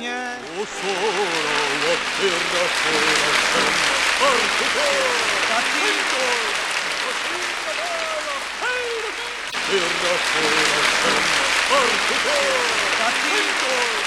Anya! Ó, szóló, a térre szól a szembe, harcukor! Katintor! Térre szól a szembe, harcukor! Katintor!